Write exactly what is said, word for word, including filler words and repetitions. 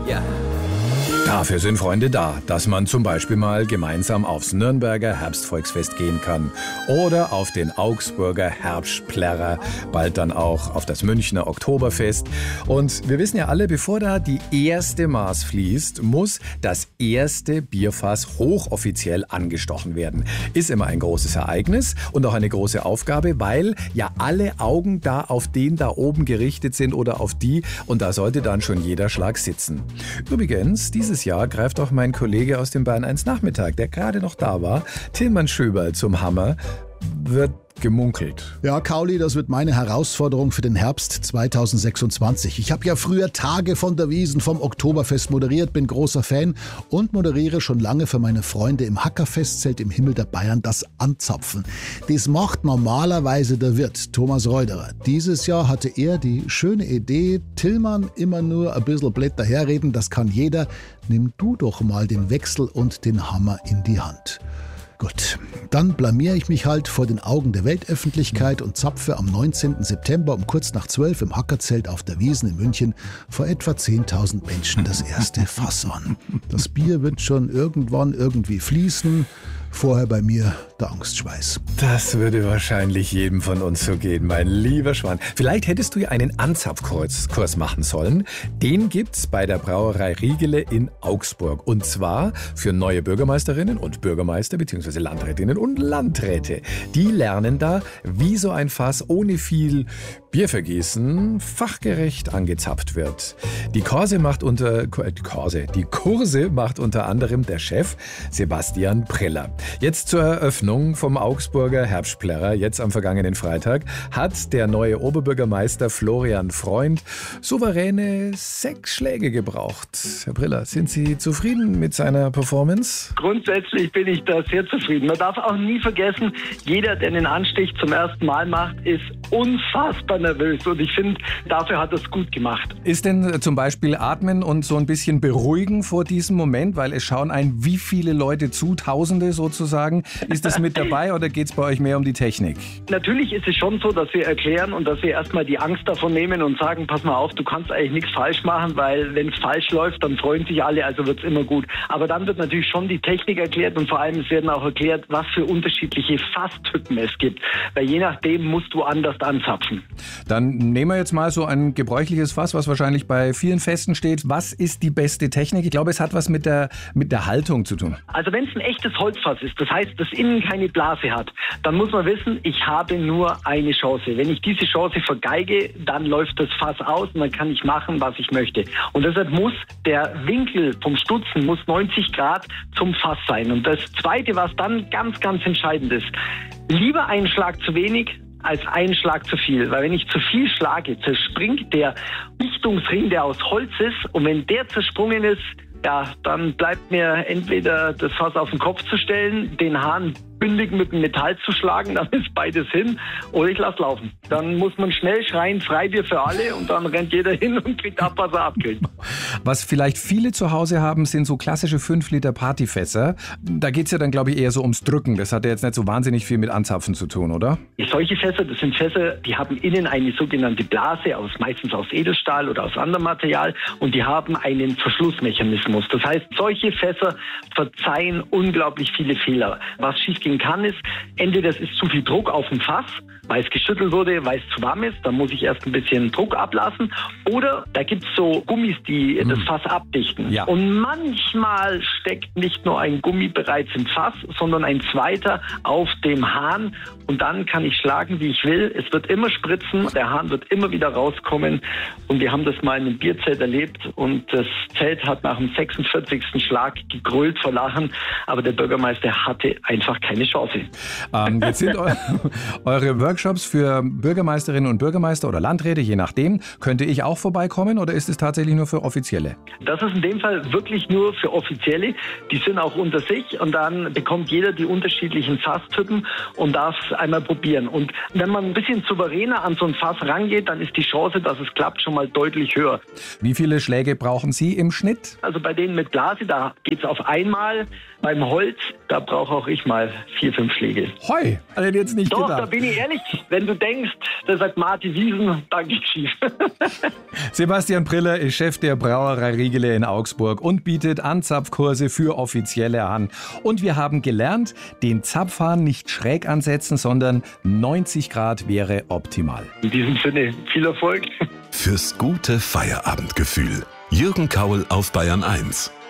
Ja. Dafür sind Freunde da, dass man zum Beispiel mal gemeinsam aufs Nürnberger Herbstvolksfest gehen kann oder auf den Augsburger Herbstplärrer, bald dann auch auf das Münchner Oktoberfest. Und wir wissen ja alle, bevor da die erste Maß fließt, muss das erste Bierfass hochoffiziell angestochen werden. Ist immer ein großes Ereignis und auch eine große Aufgabe, weil ja alle Augen da auf den da oben gerichtet sind oder auf die, und da sollte dann schon jeder Schlag sitzen. Übrigens, dieses Jahr greift auch mein Kollege aus dem Bayern eins Nachmittag, der gerade noch da war, Tilman Schöberl, zum Hammer. Wird gemunkelt. Ja, Kauli, das wird meine Herausforderung für den Herbst zweitausendsechsundzwanzig. Ich habe ja früher Tage von der Wiesn vom Oktoberfest moderiert, bin großer Fan und moderiere schon lange für meine Freunde im Hackerfestzelt im Himmel der Bayern das Anzapfen. Das macht normalerweise der Wirt, Thomas Reuderer. Dieses Jahr hatte er die schöne Idee, Tilman immer nur ein bisschen blöd daherreden, das kann jeder. Nimm du doch mal den Wechsel und den Hammer in die Hand. Gut, dann blamiere ich mich halt vor den Augen der Weltöffentlichkeit und zapfe am neunzehnten September um kurz nach zwölf im Hackerzelt auf der Wiesn in München vor etwa zehntausend Menschen das erste Fass an. Das Bier wird schon irgendwann irgendwie fließen. Vorher bei mir der Angstschweiß. Das würde wahrscheinlich jedem von uns so gehen, mein lieber Schwan. Vielleicht hättest du ja einen Anzapfkurs Kurs machen sollen. Den gibt's bei der Brauerei Riegele in Augsburg. Und zwar für neue Bürgermeisterinnen und Bürgermeister bzw. Landrätinnen und Landräte. Die lernen da, wie so ein Fass ohne viel Biervergießen fachgerecht angezapft wird. Die Kurse macht unter äh, Kurse, die Kurse macht unter anderem der Chef Sebastian Priller. Jetzt zur Eröffnung vom Augsburger Herbstplärrer, jetzt am vergangenen Freitag, hat der neue Oberbürgermeister Florian Freund souveräne sechs Schläge gebraucht. Herr Priller, sind Sie zufrieden mit seiner Performance? Grundsätzlich bin ich da sehr zufrieden. Man darf auch nie vergessen, jeder, der den Anstich zum ersten Mal macht, ist unfassbar nervös. Und ich finde, dafür hat er es gut gemacht. Ist denn zum Beispiel Atmen und so ein bisschen beruhigen vor diesem Moment? Weil es schauen ein wie viele Leute zu, Tausende sozusagen. Ist das mit dabei oder geht es bei euch mehr um die Technik? Natürlich ist es schon so, dass wir erklären und dass wir erstmal die Angst davon nehmen und sagen, pass mal auf, du kannst eigentlich nichts falsch machen, weil wenn es falsch läuft, dann freuen sich alle, also wird es immer gut. Aber dann wird natürlich schon die Technik erklärt und vor allem es werden auch erklärt, was für unterschiedliche Fasstypen es gibt. Weil je nachdem musst du anders anzapfen. Dann nehmen wir jetzt mal so ein gebräuchliches Fass, was wahrscheinlich bei vielen Festen steht. Was ist die beste Technik? Ich glaube, es hat was mit der, mit der Haltung zu tun. Also wenn es ein echtes Holzfass ist, das heißt, das innen keine Blase hat, dann muss man wissen, ich habe nur eine Chance. Wenn ich diese Chance vergeige, dann läuft das Fass aus und dann kann ich machen, was ich möchte. Und deshalb muss der Winkel vom Stutzen muss neunzig Grad zum Fass sein. Und das Zweite, was dann ganz, ganz entscheidend ist, lieber einen Schlag zu wenig als einen Schlag zu viel. Weil wenn ich zu viel schlage, zerspringt der Dichtungsring, der aus Holz ist. Und wenn der zersprungen ist, ja, dann bleibt mir entweder das Fass auf den Kopf zu stellen, den Hahn bündig mit dem Metall zu schlagen, dann ist beides hin, oder ich lasse laufen. Dann muss man schnell schreien, Freibier für alle, und dann rennt jeder hin und kriegt ab, was er abkriegt. Was vielleicht viele zu Hause haben, sind so klassische fünf Liter Partyfässer. Da geht es ja dann, glaube ich, eher so ums Drücken. Das hat ja jetzt nicht so wahnsinnig viel mit Anzapfen zu tun, oder? Solche Fässer, das sind Fässer, die haben innen eine sogenannte Blase, aus, meistens aus Edelstahl oder aus anderem Material, und die haben einen Verschlussmechanismus. Das heißt, solche Fässer verzeihen unglaublich viele Fehler. Was schiefgehen kann, ist, entweder es ist zu viel Druck auf dem Fass, weil es geschüttelt wurde, weil es zu warm ist, dann muss ich erst ein bisschen Druck ablassen. Oder da gibt es so Gummis, die hm. das Fass abdichten. Ja. Und manchmal steckt nicht nur ein Gummi bereits im Fass, sondern ein zweiter auf dem Hahn. Und dann kann ich schlagen, wie ich will. Es wird immer spritzen, der Hahn wird immer wieder rauskommen. Und wir haben das mal in einem Bierzelt erlebt. Und das Zelt hat nach dem sechsundvierzigsten Schlag gegrölt vor Lachen. Aber der Bürgermeister hatte einfach keine Chance. Ähm, jetzt sind eu eure Workshops für Bürgermeisterinnen und Bürgermeister oder Landräte, je nachdem. Könnte ich auch vorbeikommen oder ist es tatsächlich nur für Offizielle? Das ist in dem Fall wirklich nur für Offizielle. Die sind auch unter sich und dann bekommt jeder die unterschiedlichen Fasstypen und darf es einmal probieren. Und wenn man ein bisschen souveräner an so ein Fass rangeht, dann ist die Chance, dass es klappt, schon mal deutlich höher. Wie viele Schläge brauchen Sie im Schnitt? Also bei denen mit Blase, da geht es auf einmal. Beim Holz, da brauche auch ich mal vier, fünf Schläge. Hoi, hätte ich jetzt nicht Doch, gedacht. da bin ich ehrlich. Wenn du denkst, das sagt Martin Wiesen, dann geht's schief. Sebastian Briller ist Chef der Brauerei Riegele in Augsburg und bietet Anzapfkurse für Offizielle an. Und wir haben gelernt, den Zapfhahn nicht schräg ansetzen, sondern neunzig Grad wäre optimal. In diesem Sinne, viel Erfolg. Fürs gute Feierabendgefühl. Jürgen Kaul auf Bayern eins.